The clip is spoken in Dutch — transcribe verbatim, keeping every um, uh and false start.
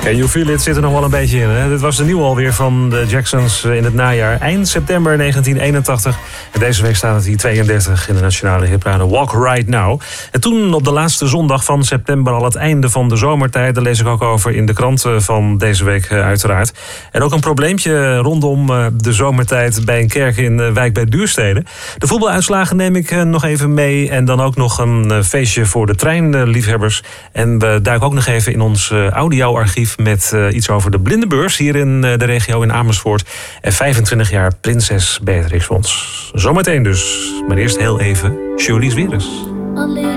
Can You Feel It zit er nog wel een beetje in. Hè? Dit was de nieuwe alweer van de Jacksons in het najaar. Eind september negentien eenentachtig. En deze week staat het hier tweeëndertig in de nationale hitparade Walk Right Now. En toen op de laatste zondag van september al het einde van de zomertijd. Daar lees ik ook over in de krant van deze week uiteraard. En ook een probleempje rondom de zomertijd bij een kerk in Wijk bij Duurstede. De voetbaluitslagen neem ik nog even mee. En dan ook nog een feestje voor de treinliefhebbers. En we duiken ook nog even in ons audioarchief met uh, iets over de blindenbeurs hier in uh, de regio in Amersfoort. En vijfentwintig jaar Prinses Beatrix Fons. Zometeen dus. Maar eerst heel even Julie Zwieres.